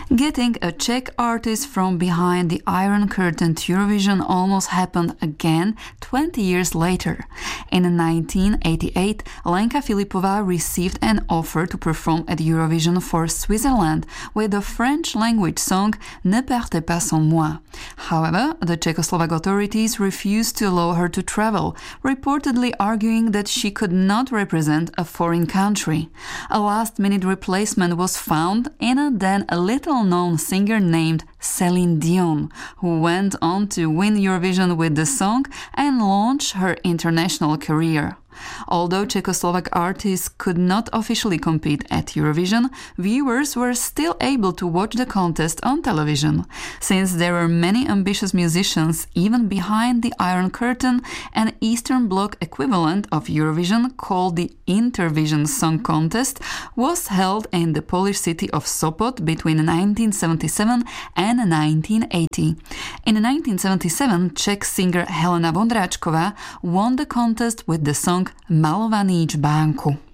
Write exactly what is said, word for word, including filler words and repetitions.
Getting a Czech artist from behind the Iron Curtain to Eurovision almost happened again twenty years later. In nineteen eighty-eight, Lenka Filipová received an offer to perform at Eurovision for Switzerland with the French-language song Ne partez pas sans moi. However, the Czechoslovak authorities refused to allow her to travel, reportedly arguing that she could not represent a foreign country. A last-minute replacement was found in a then a little-known singer named Céline Dion, who went on to win Eurovision with the song and launch her international career. Although Czechoslovak artists could not officially compete at Eurovision, viewers were still able to watch the contest on television. Since there were many ambitious musicians even behind the Iron Curtain, an Eastern Bloc equivalent of Eurovision called the Intervision Song Contest was held in the Polish city of Sopot between nineteen seventy-seven and nineteen eighty. In nineteen seventy-seven, Czech singer Helena Vondráčková won the contest with the song Malovaný čbánku.